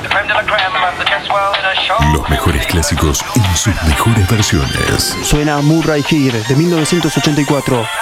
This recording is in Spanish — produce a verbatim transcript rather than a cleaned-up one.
Los mejores clásicos en sus mejores versiones. Suena Murray Heer de mil novecientos ochenta y cuatro.